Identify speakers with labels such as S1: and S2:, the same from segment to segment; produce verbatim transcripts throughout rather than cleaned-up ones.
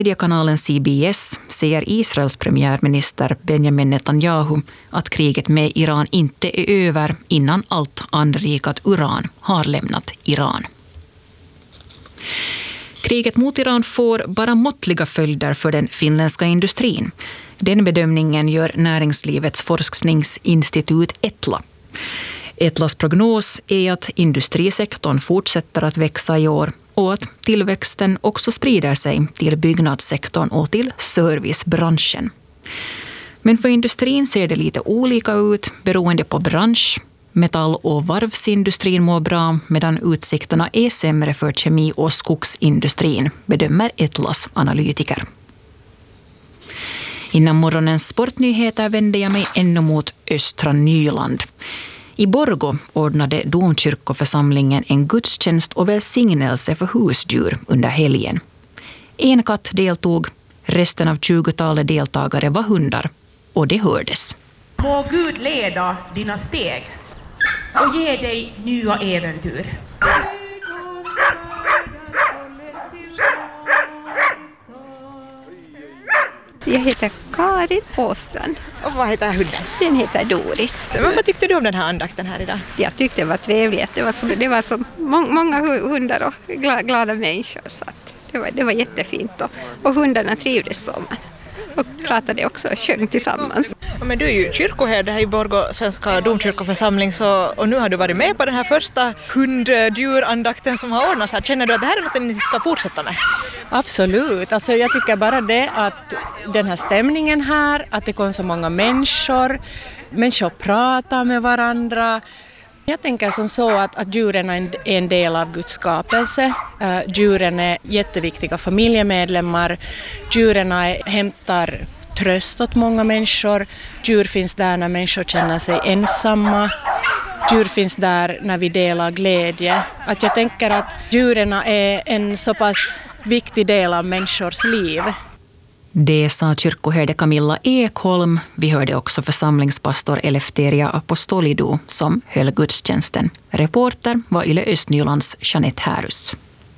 S1: Mediekanalen C B S säger Israels premiärminister Benjamin Netanyahu att kriget med Iran inte är över innan allt anrikat uran har lämnat Iran. Kriget mot Iran får bara måttliga följder för den finländska industrin. Den bedömningen gör Näringslivets forskningsinstitut Etla. Etlas prognos är att industrisektorn fortsätter att växa i år och att tillväxten också sprider sig till byggnadssektorn och till servicebranschen. Men för industrin ser det lite olika ut beroende på bransch. Metall- och varvsindustrin mår bra medan utsikterna är sämre för kemi- och skogsindustrin, bedömer Etlas analytiker. Innan morgonens sportnyheter vänder jag mig ännu mot östra Nyland. I Borgå ordnade domkyrkoförsamlingen en gudstjänst och välsignelse för husdjur under helgen. En katt deltog, resten av tjugotalet deltagare var hundar och det hördes.
S2: Må Gud leda dina steg och ge dig nya äventyr.
S3: Jag heter Karin Åstrand.
S4: Och vad heter hunden?
S3: Den heter Doris.
S4: Men vad tyckte du om den här andakten här idag?
S3: Jag tyckte det var trevligt. Det var så, det var så må, många hundar och glada, glada människor. Så att det, var, det var jättefint. Och, och hundarna trivdes så. Man. Och pratade också och sjöng tillsammans.
S4: Ja, men du är ju kyrkoherde här i Borgå svenska domkyrkoförsamling så, och nu har du varit med på den här första hunddjurandakten som har ordnats här. Känner du att det här är något ni ska fortsätta med?
S5: Absolut. Alltså jag tycker bara det att den här stämningen här, att det kom så många människor, människor pratar med varandra. Jag tänker som så att, att djuren är en del av Guds skapelse. Uh, djuren är jätteviktiga familjemedlemmar. Djuren är, hämtar tröst åt många människor. Djur finns där när människor känner sig ensamma. Djur finns där när vi delar glädje. Att jag tänker att djuren är en så pass viktig del av människors liv.
S1: Det sa kyrkoherde Camilla Ekholm. Vi hörde också församlingspastor Eleftheria Apostolidou som höll gudstjänsten. Reporter var Yle Östnylands Jeanette Härus.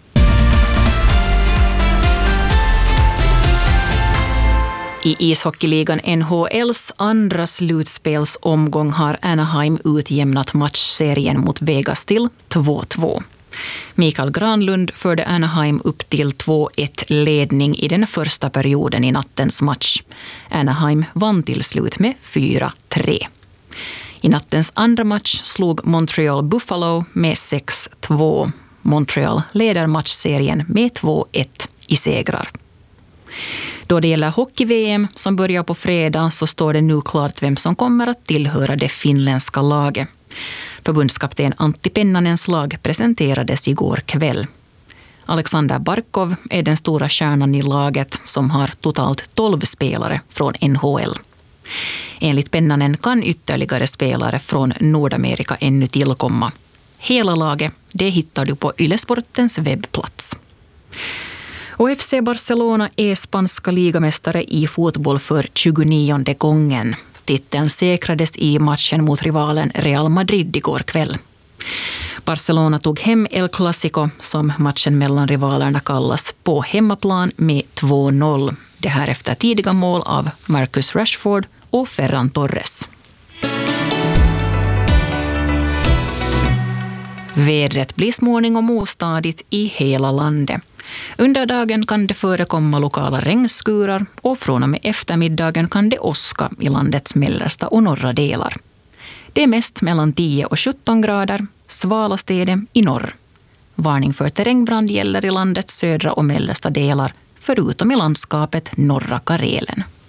S1: I ishockeyligan N H L:s andra slutspelsomgång har Anaheim utjämnat matchserien mot Vegas till två två. Mikael Granlund förde Anaheim upp till två ett ledning i den första perioden i nattens match. Anaheim vann till slut med fyra tre. I nattens andra match slog Montreal Buffalo med sex två. Montreal leder matchserien med två ett i segrar. Då det gäller hockey-V M som börjar på fredag så står det nu klart vem som kommer att tillhöra det finländska laget. Förbundskapten Antti Pennanens lag presenterades igår kväll. Alexander Barkov är den stora stjärnan i laget som har totalt tolv spelare från N H L. Enligt Pennanen kan ytterligare spelare från Nordamerika ännu tillkomma. Hela laget, det hittar du på Ylesportens webbplats. Och F C Barcelona är spanska ligamästare i fotboll för tjugonionde gången. Titeln säkrades i matchen mot rivalen Real Madrid igår kväll. Barcelona tog hem El Clasico, som matchen mellan rivalerna kallas, på hemmaplan med två noll. Det här efter tidiga mål av Marcus Rashford och Ferran Torres. Vädret blir småningom ostadigt i hela landet. Under dagen kan det förekomma lokala regnskurar och från och med eftermiddagen kan det åska i landets mellersta och norra delar. Det är mest mellan tio och sjutton grader, svalast är det i norr. Varning för terrängbrand gäller i landets södra och mellersta delar, förutom i landskapet norra Karelen.